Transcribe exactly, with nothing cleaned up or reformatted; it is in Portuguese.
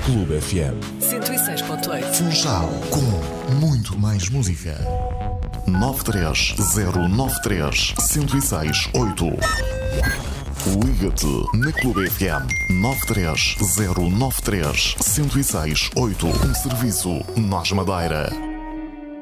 Clube F M cento e seis ponto oito. Funchal, com muito mais música. nove três zero nove três, um zero seis oito. Liga-te na Clube F M nove três zero nove três, um zero seis oito. Um serviço Nós Madeira.